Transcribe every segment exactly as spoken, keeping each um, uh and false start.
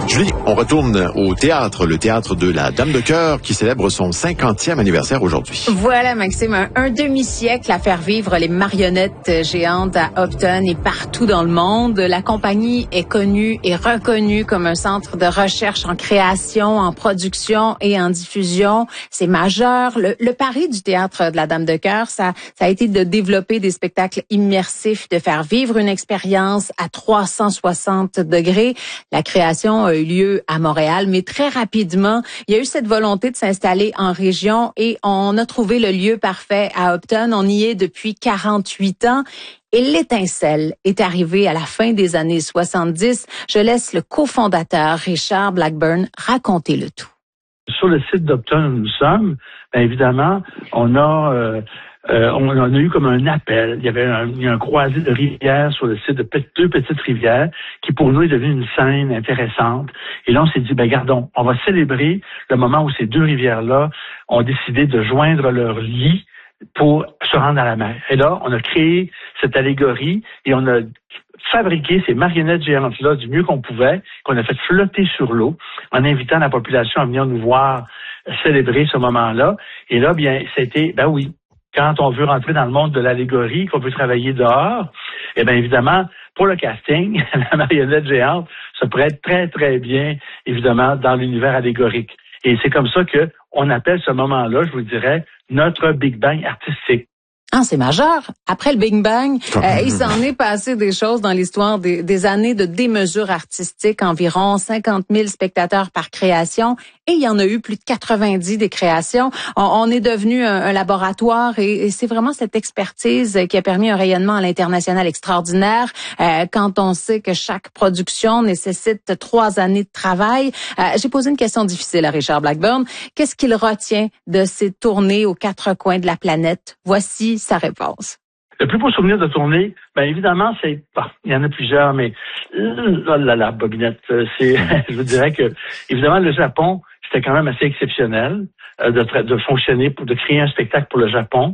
Julie, on retourne au théâtre, le théâtre de la Dame de Cœur qui célèbre son cinquantième anniversaire aujourd'hui. Voilà, Maxime, un, un demi-siècle à faire vivre les marionnettes géantes à Upton et partout dans le monde. La compagnie est connue et reconnue comme un centre de recherche en création, en production et en diffusion. C'est majeur. Le, le pari du théâtre de la Dame de Cœur, ça, ça a été de développer des spectacles immersifs, de faire vivre une expérience à trois cent soixante degrés. La création a eu lieu à Montréal, mais très rapidement, il y a eu cette volonté de s'installer en région et on a trouvé le lieu parfait à Upton. On y est depuis quarante-huit ans. Et l'étincelle est arrivée à la fin des années soixante-dix. Je laisse le cofondateur Richard Blackburn raconter le tout. Sur le site d'Upton où nous sommes, bien évidemment, on a euh, euh, on, on a eu comme un appel. Il y avait un, il y a un croisé de rivières sur le site de pe- deux petites rivières qui pour nous est devenue une scène intéressante. Et là, on s'est dit, ben gardons, on va célébrer le moment où ces deux rivières-là ont décidé de joindre leur lit pour se rendre à la mer. Et là, on a créé cette allégorie et on a fabriqué ces marionnettes géantes-là du mieux qu'on pouvait, qu'on a fait flotter sur l'eau en invitant la population à venir nous voir célébrer ce moment-là. Et là, bien, c'était, ben oui, quand on veut rentrer dans le monde de l'allégorie, qu'on veut travailler dehors, eh bien évidemment, pour le casting, la marionnette géante se prête très, très bien, évidemment, dans l'univers allégorique. Et c'est comme ça que on appelle ce moment-là, je vous dirais, notre Big Bang artistique. Ah, c'est majeur. Après le Big Bang, euh, il s'en est passé des choses dans l'histoire des, des années de démesure artistique, environ cinquante mille spectateurs par création, et il y en a eu plus de quatre-vingt-dix des créations. On, on est devenu un, un laboratoire et, et c'est vraiment cette expertise qui a permis un rayonnement à l'international extraordinaire. Euh, quand on sait que chaque production nécessite trois années de travail, euh, j'ai posé une question difficile à Richard Blackburn. Qu'est-ce qu'il retient de ces tournées aux quatre coins de la planète? Voici sa réponse. Le plus beau souvenir de tournée, bien évidemment, c'est, bon, il y en a plusieurs, mais oh là là, Bobinette, c'est, je vous dirais que, évidemment, le Japon, c'était quand même assez exceptionnel euh, de, de fonctionner, pour, de créer un spectacle pour le Japon,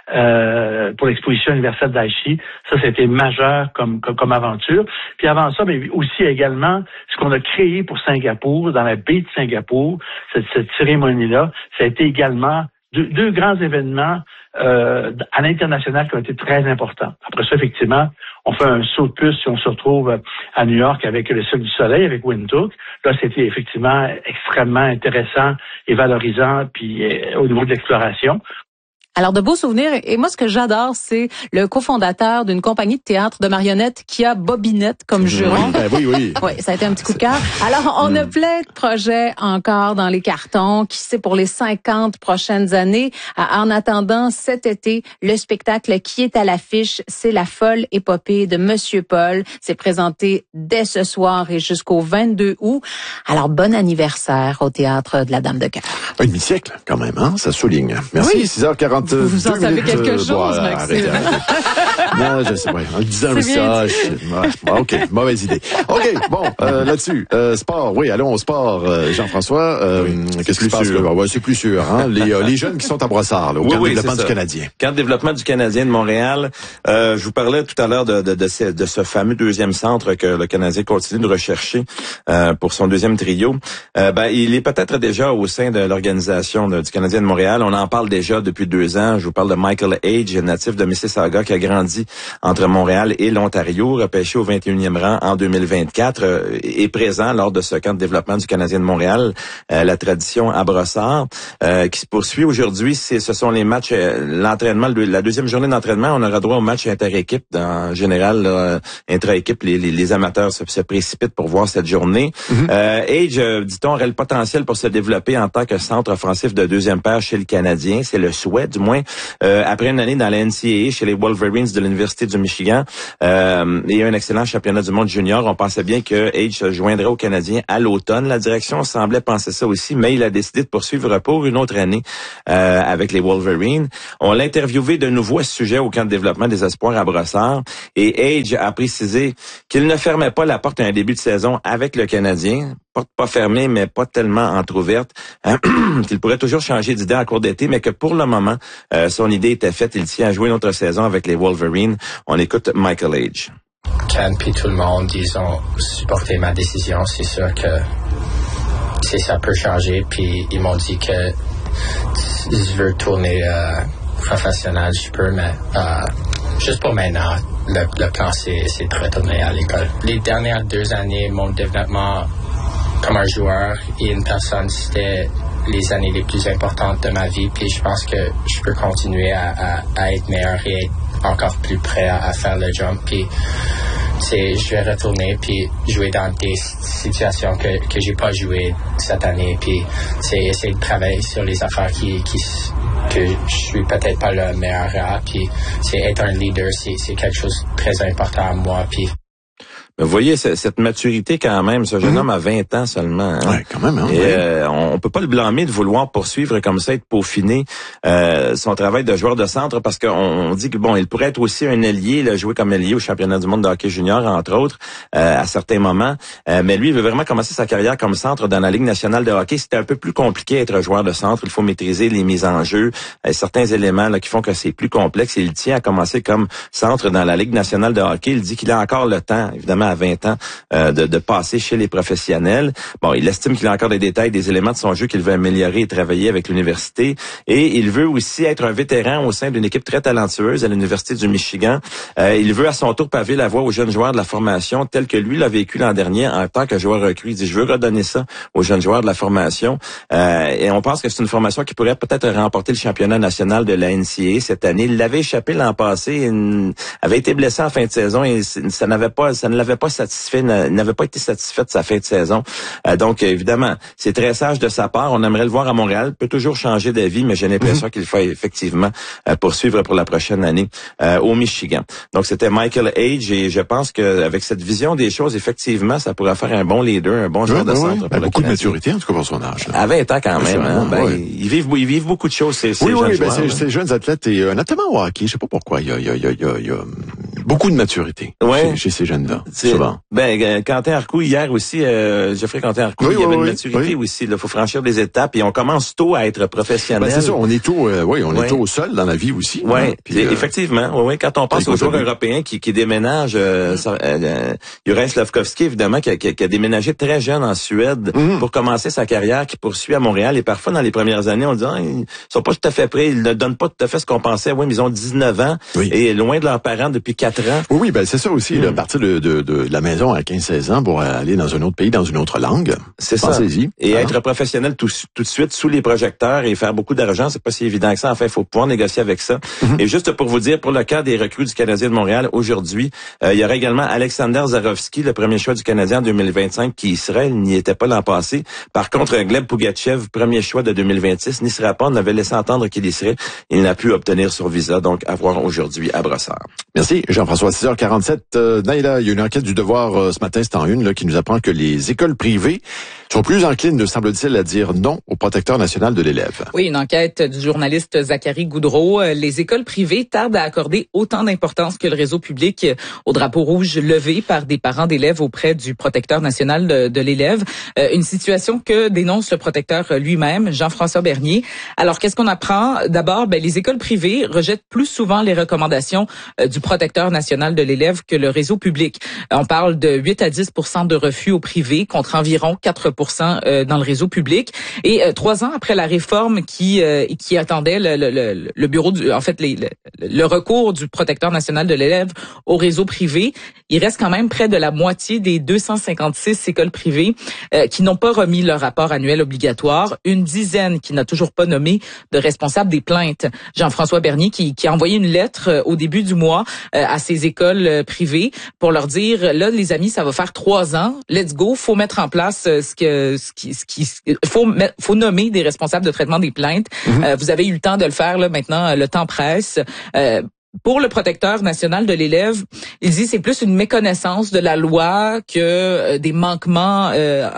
euh, pour l'exposition universelle d'Aichi. Ça, c'était majeur comme, comme, comme aventure. Puis avant ça, mais aussi également, ce qu'on a créé pour Singapour, dans la baie de Singapour, cette, cette cérémonie-là, ça a été également deux, deux grands événements Euh, à l'international qui ont été très importants. Après ça, effectivement, on fait un saut de puce si on se retrouve à New York avec le Cirque du Soleil, avec Windhoek. Là, c'était effectivement extrêmement intéressant et valorisant, puis euh, au niveau de l'exploration. Alors, de beaux souvenirs. Et moi, ce que j'adore, c'est le cofondateur d'une compagnie de théâtre de marionnettes qui a Bobinette comme juron. Ben oui, oui. Oui, ça a été un petit coup de cœur. Alors, on a plein de projets encore dans les cartons. Qui sait, pour les cinquante prochaines années. En attendant, cet été, le spectacle qui est à l'affiche, c'est La folle épopée de Monsieur Paul. C'est présenté dès ce soir et jusqu'au vingt-deux août. Alors, bon anniversaire au théâtre de la Dame de Cœur. Un demi-siècle, quand même, hein? Ça souligne. Merci, oui. six heures quarante. Vous, vous en savez quelque euh, chose, bon, Maxime. Arrêtez, arrêtez. Non, je sais, ouais. En disant C'est ça, je, ouais, bon, OK, mauvaise idée. OK, bon, euh, là-dessus, euh, sport, oui, allons au sport, euh, Jean-François. Euh, oui, qu'est-ce qui se passe là? Ouais, c'est plus sûr, hein? Les, euh, les jeunes qui sont à Brossard, là, au oui, camp de oui, développement du Canadien. Camp de développement du Canadien de Montréal. Euh, je vous parlais tout à l'heure de, de, de, ce, de ce fameux deuxième centre que le Canadien continue de rechercher euh, pour son deuxième trio. Euh, ben, il est peut-être déjà au sein de l'organisation de, du Canadien de Montréal. On en parle déjà depuis deux ans. Je vous parle de Michael Age, natif de Mississauga, qui a grandi entre Montréal et l'Ontario, repêché au vingt et unième rang en deux mille vingt-quatre, euh, est présent lors de ce camp de développement du Canadien de Montréal, euh, la tradition à Brossard, euh, qui se poursuit aujourd'hui. C'est, ce sont les matchs, euh, l'entraînement, la deuxième journée d'entraînement. On aura droit au match inter-équipe. En général, là, intra-équipe, les, les, les amateurs se, se précipitent pour voir cette journée. Mm-hmm. Euh, Age, euh, dit-on, aurait le potentiel pour se développer en tant que centre offensif de deuxième paire chez le Canadien. C'est le souhait, du moins. Euh, après une année dans la N C A A chez les Wolverines de l'Université du Michigan euh, et un excellent championnat du monde junior, on pensait bien que Age se joindrait au Canadien à l'automne. La direction semblait penser ça aussi, mais il a décidé de poursuivre pour une autre année euh, avec les Wolverines. On l'a interviewé de nouveau à ce sujet au camp de développement des espoirs à Brossard et Age a précisé qu'il ne fermait pas la porte à un début de saison avec le Canadien. Porte pas fermée, mais pas tellement entrouverte, hein, qu'il pourrait toujours changer d'idée en cours d'été, mais que pour le moment, euh, son idée était faite. Il tient à jouer une autre saison avec les Wolverines. On écoute Michael Age. Ken puis tout le monde, ils ont supporté ma décision. C'est sûr que c'est, ça peut changer. Puis ils m'ont dit que si je veux tourner euh, professionnel, je peux, mais euh, juste pour maintenant, le, le plan, c'est, c'est de retourner à l'école. Les dernières deux années, mon développement comme un joueur et une personne, c'était les années les plus importantes de ma vie. Puis je pense que je peux continuer à, à, à être meilleur et être encore plus prêt à, à faire le jump. Puis c'est, je vais retourner puis jouer dans des situations que que j'ai pas joué cette année. Puis c'est essayer de travailler sur les affaires qui qui que je suis peut-être pas le meilleur à. Puis c'est être un leader, c'est c'est quelque chose de très important à moi. Puis vous voyez, cette maturité quand même, ce jeune mmh. homme a vingt ans seulement. Hein? Oui, quand même. Hein, et oui. euh, on, on peut pas le blâmer de vouloir poursuivre comme ça et de peaufiner euh, son travail de joueur de centre, parce qu'on on dit que bon, il pourrait être aussi un ailier, là, jouer comme ailier au championnat du monde de hockey junior, entre autres, euh, à certains moments. Euh, mais lui, il veut vraiment commencer sa carrière comme centre dans la Ligue nationale de hockey. C'était un peu plus compliqué d'être joueur de centre. Il faut maîtriser les mises en jeu, euh, certains éléments là, qui font que c'est plus complexe. Et il tient à commencer comme centre dans la Ligue nationale de hockey. Il dit qu'il a encore le temps, évidemment, à vingt ans, Euh, de, de passer chez les professionnels. Bon, il estime qu'il a encore des détails, des éléments de son jeu qu'il veut améliorer et travailler avec l'université. Et il veut aussi être un vétéran au sein d'une équipe très talentueuse à l'Université du Michigan. Euh, il veut à son tour paver la voie aux jeunes joueurs de la formation, tel que lui l'a vécu l'an dernier en tant que joueur recru. Il dit, je veux redonner ça aux jeunes joueurs de la formation. Euh, et on pense que c'est une formation qui pourrait peut-être remporter le championnat national de la N C A A cette année. Il l'avait échappé l'an passé, il avait été blessé en fin de saison et ça n'avait pas, ça ne l'avait pas satisfait, n'avait pas été satisfait de sa fin de saison. Euh, donc, évidemment, c'est très sage de sa part. On aimerait le voir à Montréal. Il peut toujours changer d'avis, mais j'ai l'impression mm-hmm. qu'il faut effectivement euh, poursuivre pour la prochaine année euh, au Michigan. Donc, c'était Michael Age et je pense qu'avec cette vision des choses, effectivement, ça pourrait faire un bon leader, un bon joueur oui, de oui, centre. Oui. Ben, beaucoup de maturité, en tout cas, pour son âge. Là. À vingt ans quand même. Hein, ben, oui. ils, vivent, ils vivent beaucoup de choses, ces, ces oui, jeunes oui, joueurs. Ben, ces, ces jeunes athlètes, et euh, notamment au hockey, je sais pas pourquoi, il y a, il y a, il y a, il y a, il y a beaucoup de maturité ouais. chez, chez ces jeunes-là, souvent. Ben, Quentin Arcou, hier aussi, euh, Geoffrey Quentin Arcou, oui, il y avait oui, une oui, maturité oui. aussi. Il faut franchir des étapes et on commence tôt à être professionnel. Ben, c'est ça, on est tôt, euh, oui, on ouais. est tôt au sol dans la vie aussi. Oui, hein, puis, euh, effectivement. Oui, oui. Quand on pense aux joueurs européens qui, qui déménagent, euh, mm. euh, Juraj Slavkovski, évidemment, qui a, qui, a, qui a déménagé très jeune en Suède mm. pour commencer sa carrière, qui poursuit à Montréal. Et parfois, dans les premières années, on dit, ah, ils sont pas tout à fait prêts, ils ne donnent pas tout à fait ce qu'on pensait. Oui, mais ils ont dix-neuf ans oui. et loin de leurs parents depuis quatre ans. Oui, oui, ben c'est ça aussi, mm. là, partir de, de, de la maison à quinze seize ans pour aller dans un autre pays, dans une autre langue. C'est ça. Et alors, être professionnel tout, tout de suite sous les projecteurs et faire beaucoup d'argent, c'est pas si évident que ça. Enfin, il faut pouvoir négocier avec ça. Mm-hmm. Et juste pour vous dire, pour le cas des recrues du Canadien de Montréal, aujourd'hui, euh, il y aura également Alexander Zarovski, le premier choix du Canadien en deux mille vingt-cinq, qui y serait, il n'y était pas l'an passé. Par contre, Gleb Pougatchev, premier choix de deux mille vingt-six, n'y serait pas. On avait laissé entendre qu'il y serait. Il n'a pu obtenir son visa, donc à voir aujourd'hui à Brossard. Merci, Jean-François. six heures quarante-sept. Euh, Naïla, il y a une enquête du Devoir euh, ce matin, c'est en une, là, qui nous apprend que les écoles privées sont plus enclines, ne semble-t-il, à dire non au protecteur national de l'élève. Oui, une enquête du journaliste Zachary Goudreau. Les écoles privées tardent à accorder autant d'importance que le réseau public au drapeau rouge levé par des parents d'élèves auprès du protecteur national de, de l'élève. Euh, une situation que dénonce le protecteur lui-même, Jean-François Bernier. Alors, qu'est-ce qu'on apprend? D'abord, ben, les écoles privées rejettent plus souvent les recommandations euh, du protecteur national de l'élève que le réseau public. On parle de huit à dix pour cent de refus au privé contre environ quatre pour cent dans le réseau public. Et euh, trois ans après la réforme qui euh, qui attendait le, le, le, le bureau, du, en fait, les, le, le recours du protecteur national de l'élève au réseau privé, il reste quand même près de la moitié des deux cent cinquante-six écoles privées euh, qui n'ont pas remis leur rapport annuel obligatoire. Une dizaine qui n'a toujours pas nommé de responsable des plaintes. Jean-François Bernier qui, qui a envoyé une lettre euh, au début du mois euh, à ces écoles euh, privées pour leur dire, là, les amis, ça va faire trois ans. Let's go. Faut mettre en place euh, ce que ce qui ce qui faut mettre, faut nommer des responsables de traitement des plaintes. Mm-hmm. Euh, vous avez eu le temps de le faire là. Maintenant, le temps presse. Euh, Pour le protecteur national de l'élève, il dit c'est plus une méconnaissance de la loi que euh, des manquements euh,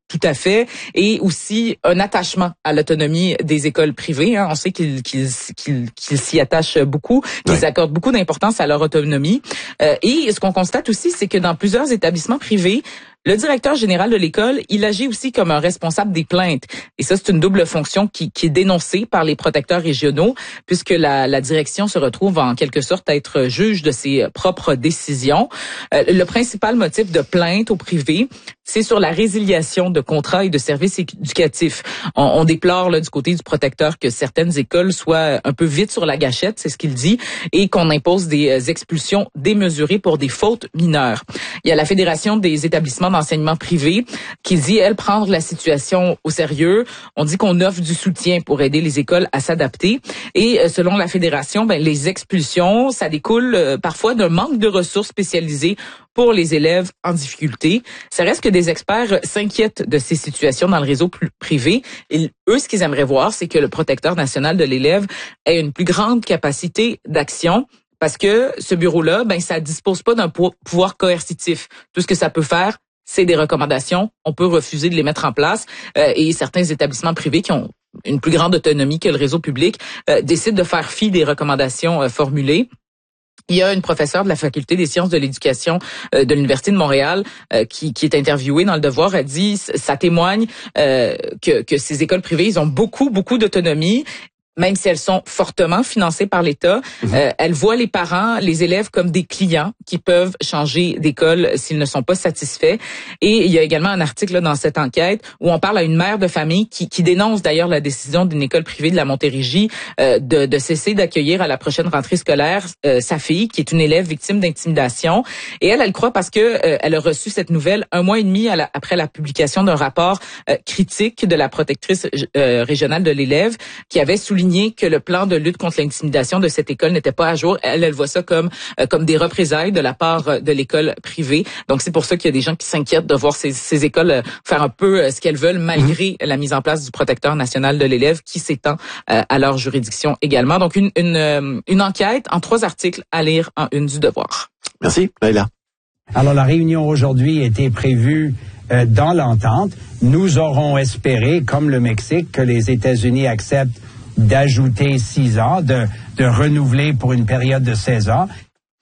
tout à fait, et aussi un attachement à l'autonomie des écoles privées. Hein. On sait qu'ils qu'ils qu'ils, qu'ils s'y attachent beaucoup, qu'ils ouais. accordent beaucoup d'importance à leur autonomie. Euh, et ce qu'on constate aussi, c'est que dans plusieurs établissements privés, le directeur général de l'école, il agit aussi comme un responsable des plaintes. Et ça, c'est une double fonction qui, qui est dénoncée par les protecteurs régionaux, puisque la, la direction se retrouve en quelque sorte à être juge de ses propres décisions. Euh, le principal motif de plainte au privé, c'est sur la résiliation de contrats et de services éducatifs. On, on déplore là, du côté du protecteur que certaines écoles soient un peu vite sur la gâchette, c'est ce qu'il dit, et qu'on impose des expulsions démesurées pour des fautes mineures. Il y a la Fédération des établissements d'enseignement privé qui dit, elle, prendre la situation au sérieux. On dit qu'on offre du soutien pour aider les écoles à s'adapter. Et selon la Fédération, ben, les expulsions, ça découle euh, parfois d'un manque de ressources spécialisées pour les élèves en difficulté. Ça reste que des experts s'inquiètent de ces situations dans le réseau privé. Et eux, ce qu'ils aimeraient voir, c'est que le protecteur national de l'élève ait une plus grande capacité d'action. Parce que ce bureau-là, ben, ça dispose pas d'un pouvoir coercitif. Tout ce que ça peut faire, c'est des recommandations. On peut refuser de les mettre en place. Euh, et certains établissements privés qui ont une plus grande autonomie que le réseau public euh, décident de faire fi des recommandations euh, formulées. Il y a une professeure de la Faculté des sciences de l'éducation euh, de l'Université de Montréal euh, qui, qui est interviewée dans Le Devoir. Elle dit, ça témoigne euh, que, que ces écoles privées, ils ont beaucoup, beaucoup d'autonomie. Même si elles sont fortement financées par l'État, mmh. euh, elles voient les parents, les élèves comme des clients qui peuvent changer d'école s'ils ne sont pas satisfaits. Et il y a également un article là, dans cette enquête où on parle à une mère de famille qui, qui dénonce d'ailleurs la décision d'une école privée de la Montérégie euh, de, de cesser d'accueillir à la prochaine rentrée scolaire euh, sa fille, qui est une élève victime d'intimidation. Et elle, elle croit parce que euh, elle a reçu cette nouvelle un mois et demi à la, après la publication d'un rapport euh, critique de la protectrice euh, régionale de l'élève qui avait souligné que le plan de lutte contre l'intimidation de cette école n'était pas à jour. Elle, elle voit ça comme euh, comme des représailles de la part de l'école privée. Donc, c'est pour ça qu'il y a des gens qui s'inquiètent de voir ces, ces écoles euh, faire un peu euh, ce qu'elles veulent malgré mmh. la mise en place du protecteur national de l'élève qui s'étend euh, à leur juridiction également. Donc, une, une, euh, une enquête en trois articles à lire en une du Devoir. Merci, Laïla. Alors, la réunion aujourd'hui était prévue euh, dans l'entente. Nous aurons espéré, comme le Mexique, que les États-Unis acceptent d'ajouter six ans, de, de renouveler pour une période de seize ans.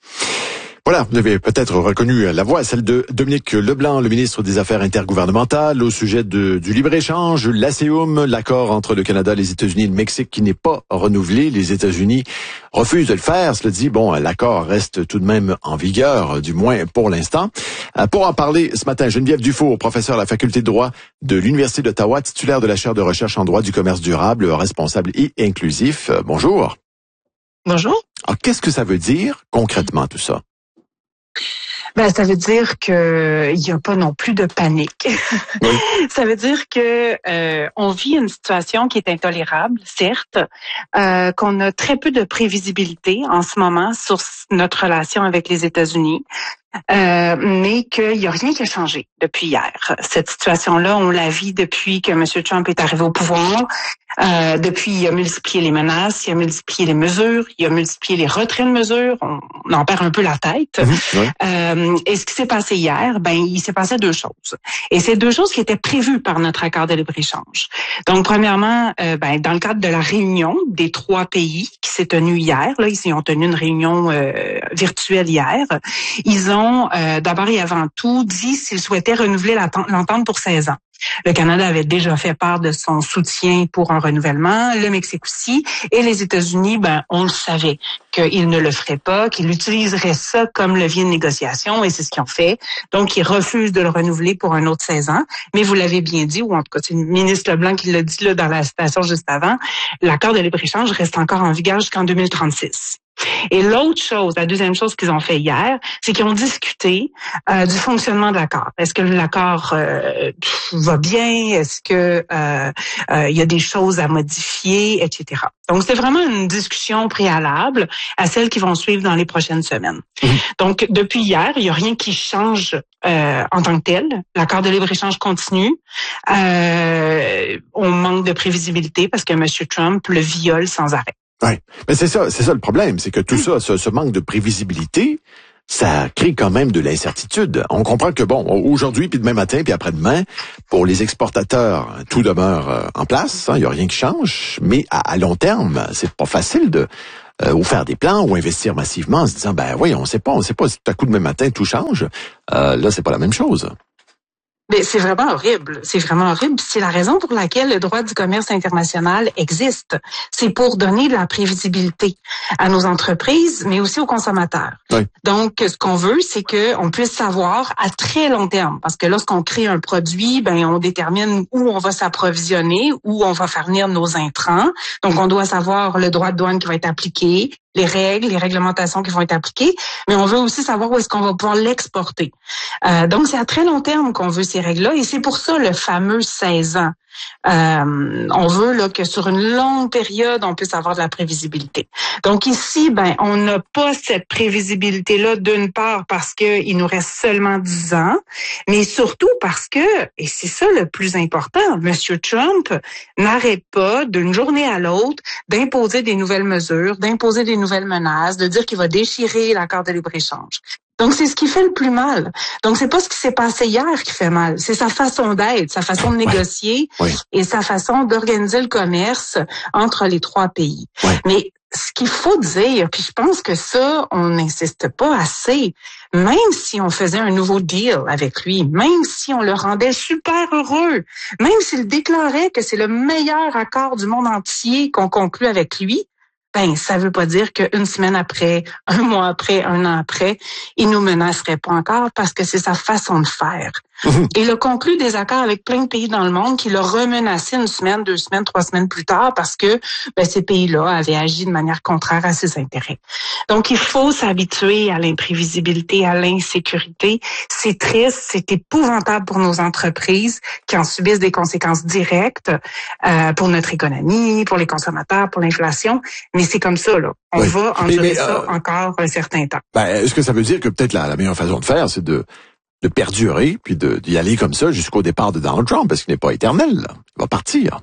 Voilà, vous avez peut-être reconnu la voix, celle de Dominique Leblanc, le ministre des Affaires intergouvernementales, au sujet de, du libre-échange, l'ASEUM, l'accord entre le Canada, les États-Unis et le Mexique qui n'est pas renouvelé. Les États-Unis refusent de le faire. Cela dit, bon, l'accord reste tout de même en vigueur, du moins pour l'instant. Pour en parler ce matin, Geneviève Dufour, professeure à la Faculté de droit de l'Université d'Ottawa, titulaire de la chaire de recherche en droit du commerce durable, responsable et inclusif. Bonjour. Bonjour. Alors, qu'est-ce que ça veut dire concrètement tout ça? Ben, ça veut dire que il y a pas non plus de panique. Oui. Ça veut dire que euh, on vit une situation qui est intolérable, certes, euh, qu'on a très peu de prévisibilité en ce moment sur notre relation avec les États-Unis. Euh, mais qu'il n'y a rien qui a changé depuis hier. Cette situation-là, on la vit depuis que M. Trump est arrivé au pouvoir. Euh, depuis, il a multiplié les menaces, il a multiplié les mesures, il a multiplié les retraits de mesures. On, on en perd un peu la tête. Mmh, oui. euh, et ce qui s'est passé hier, ben, il s'est passé deux choses. Et c'est deux choses qui étaient prévues par notre accord de libre-échange. Donc, premièrement, euh, ben, dans le cadre de la réunion des trois pays qui s'est tenue hier, là, ils ont tenu une réunion euh, virtuelle hier, ils ont Euh, d'abord et avant tout dit s'il souhaitait renouveler l'entente pour seize ans. Le Canada avait déjà fait part de son soutien pour un renouvellement, le Mexique aussi, et les États-Unis, ben, on le savait qu'ils ne le feraient pas, qu'ils utiliseraient ça comme levier de négociation, et c'est ce qu'ils ont fait. Donc, ils refusent de le renouveler pour un autre seize ans. Mais vous l'avez bien dit, ou en tout cas, c'est le ministre Leblanc qui l'a dit là dans la citation juste avant, l'accord de libre-échange reste encore en vigueur jusqu'en deux mille trente-six. Et l'autre chose, la deuxième chose qu'ils ont fait hier, c'est qu'ils ont discuté euh, du fonctionnement de l'accord. Est-ce que l'accord euh, va bien? Est-ce que euh, euh, il y a des choses à modifier, et cetera. Donc, c'est vraiment une discussion préalable à celles qui vont suivre dans les prochaines semaines. Mmh. Donc, depuis hier, il n'y a rien qui change euh, en tant que tel. L'accord de libre-échange continue. Euh, on manque de prévisibilité parce que M. Trump le viole sans arrêt. Oui, mais c'est ça, c'est ça le problème, c'est que tout ça, ce, ce manque de prévisibilité, ça crée quand même de l'incertitude. On comprend que, bon, aujourd'hui, puis demain matin, puis après-demain, pour les exportateurs, tout demeure en place, il n'y a rien qui change, mais à, à long terme, c'est pas facile de euh, ou faire des plans ou investir massivement en se disant, ben oui, on sait pas, on sait pas si tout à coup demain matin, tout change. Euh, là, c'est pas la même chose. Mais c'est vraiment horrible. C'est vraiment horrible. C'est la raison pour laquelle le droit du commerce international existe. C'est pour donner de la prévisibilité à nos entreprises, mais aussi aux consommateurs. Oui. Donc, ce qu'on veut, c'est qu'on puisse savoir à très long terme. Parce que lorsqu'on crée un produit, ben, on détermine où on va s'approvisionner, où on va faire venir nos intrants. Donc, on doit savoir le droit de douane qui va être appliqué, les règles, les réglementations qui vont être appliquées, mais on veut aussi savoir où est-ce qu'on va pouvoir l'exporter. Euh, donc, c'est à très long terme qu'on veut ces règles-là, et c'est pour ça le fameux seize ans. Euh, on veut là que sur une longue période, on puisse avoir de la prévisibilité. Donc ici, ben, on n'a pas cette prévisibilité-là d'une part parce que il nous reste seulement dix ans, mais surtout parce que, et c'est ça le plus important, Monsieur Trump n'arrête pas d'une journée à l'autre d'imposer des nouvelles mesures, d'imposer des nouvelles menaces, de dire qu'il va déchirer l'accord de libre-échange. Donc, c'est ce qui fait le plus mal. Donc, c'est pas ce qui s'est passé hier qui fait mal. C'est sa façon d'être, sa façon de négocier oui. Oui. et sa façon d'organiser le commerce entre les trois pays. Oui. Mais ce qu'il faut dire, puis je pense que ça, on n'insiste pas assez, même si on faisait un nouveau deal avec lui, même si on le rendait super heureux, même s'il déclarait que c'est le meilleur accord du monde entier qu'on conclut avec lui, ben, ça veut pas dire qu'une semaine après, un mois après, un an après, il nous menacerait pas encore parce que c'est sa façon de faire. Mmh. Il a conclu des accords avec plein de pays dans le monde qui l'ont remenacé une semaine, deux semaines, trois semaines plus tard parce que ben, ces pays-là avaient agi de manière contraire à ses intérêts. Donc, il faut s'habituer à l'imprévisibilité, à l'insécurité. C'est triste, c'est épouvantable pour nos entreprises qui en subissent des conséquences directes euh, pour notre économie, pour les consommateurs, pour l'inflation. Mais c'est comme ça, là. On oui. va endurer mais, mais, ça euh, encore un certain temps. Ben, est-ce que ça veut dire que peut-être la, la meilleure façon de faire, c'est de de perdurer, puis de, d'y aller comme ça jusqu'au départ de Donald Trump, parce qu'il n'est pas éternel, là. Il va partir.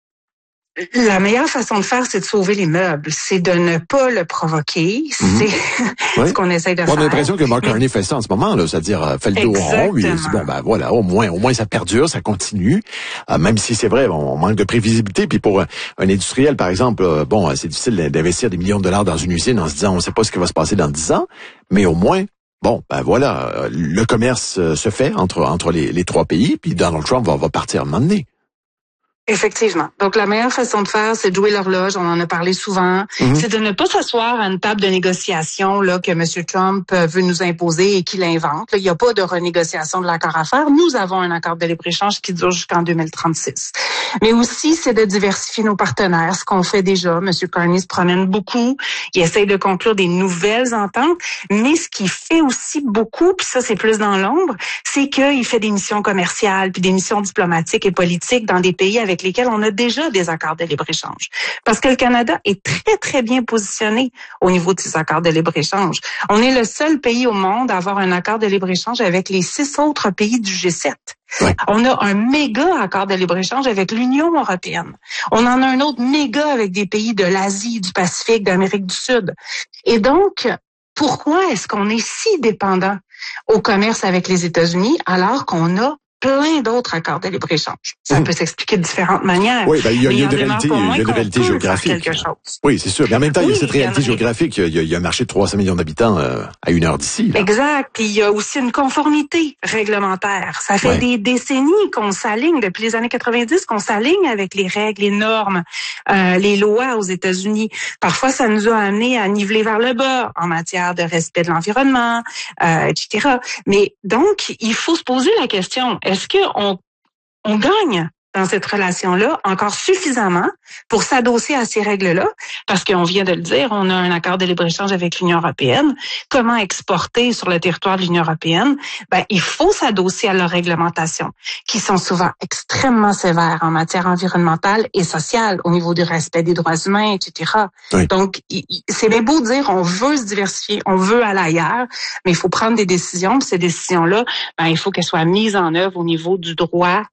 La meilleure façon de faire, c'est de sauver les meubles. C'est de ne pas le provoquer. Mm-hmm. C'est oui. ce qu'on essaie de on faire. On a l'impression que Mark Carney fait ça en ce moment, là. C'est-à-dire, euh, fait le dos rond, lui, il dit, bon, ben voilà, au moins, au moins ça perdure, ça continue. Euh, même si c'est vrai, on manque de prévisibilité. Puis pour un, un industriel, par exemple, euh, bon, c'est difficile d'investir des millions de dollars dans une usine en se disant, on ne sait pas ce qui va se passer dans dix ans. Mais au moins, bon, ben voilà, le commerce se fait entre entre les, les trois pays, puis Donald Trump va, va partir à un moment donné. Effectivement. Donc, la meilleure façon de faire, c'est de jouer l'horloge. On en a parlé souvent. Mm-hmm. C'est de ne pas s'asseoir à une table de négociation là que M. Trump veut nous imposer et qu'il invente. Là, il n'y a pas de renégociation de l'accord à faire. Nous avons un accord de libre-échange qui dure jusqu'en deux mille trente-six. Mais aussi, c'est de diversifier nos partenaires, ce qu'on fait déjà. M. Carney se promène beaucoup. Il essaye de conclure des nouvelles ententes. Mais ce qu'il fait aussi beaucoup, puis ça, c'est plus dans l'ombre, c'est qu'il fait des missions commerciales puis des missions diplomatiques et politiques dans des pays avec avec lesquels on a déjà des accords de libre-échange. Parce que le Canada est très, très bien positionné au niveau de ces accords de libre-échange. On est le seul pays au monde à avoir un accord de libre-échange avec les six autres pays du G sept. Ouais. On a un méga accord de libre-échange avec l'Union européenne. On en a un autre méga avec des pays de l'Asie, du Pacifique, d'Amérique du Sud. Et donc, pourquoi est-ce qu'on est si dépendant au commerce avec les États-Unis alors qu'on a plein d'autres accords de libre-échange? Ça mmh. peut s'expliquer de différentes manières. Oui, ben, il y a, il y a une réalité, il y a une réalité géographique. Oui, c'est sûr. Mais en même temps, oui, il y a cette réalité il y a géographique. Il y, a, il y a un marché de trois cents millions d'habitants euh, à une heure d'ici. Là. Exact. Puis il y a aussi une conformité réglementaire. Ça fait ouais. des décennies qu'on s'aligne, depuis les années quatre-vingt-dix, qu'on s'aligne avec les règles, les normes, euh, les lois aux États-Unis. Parfois, ça nous a amené à niveler vers le bas en matière de respect de l'environnement, euh, et cetera. Mais donc, il faut se poser la question, est-ce qu'on on gagne dans cette relation-là encore suffisamment pour s'adosser à ces règles-là? Parce qu'on vient de le dire, on a un accord de libre-échange avec l'Union européenne. Comment exporter sur le territoire de l'Union européenne? Ben, il faut s'adosser à leurs réglementations, qui sont souvent extrêmement sévères en matière environnementale et sociale, au niveau du respect des droits humains, et cetera. Oui. Donc, c'est bien beau de dire on veut se diversifier, on veut aller ailleurs, mais il faut prendre des décisions. Puis ces décisions-là, ben, il faut qu'elles soient mises en œuvre au niveau du droit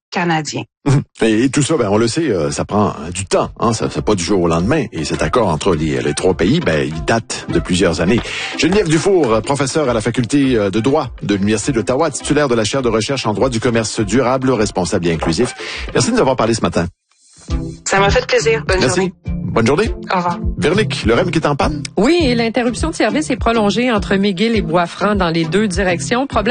canadien. Et, et tout ça, ben on le sait, euh, ça prend du temps, hein, ça c'est pas du jour au lendemain. Et cet accord entre les, les trois pays, ben il date de plusieurs années. Geneviève Dufour, professeure à la faculté de droit de l'Université d'Ottawa, titulaire de la chaire de recherche en droit du commerce durable, responsable et inclusif. Merci de nous avoir parlé ce matin. Ça m'a fait plaisir. Bonne Merci. journée. Bonne journée. Au revoir. Véronique, le R E M qui est en panne? Oui, et l'interruption de service est prolongée entre McGill et Bois-Franc dans les deux directions. Problème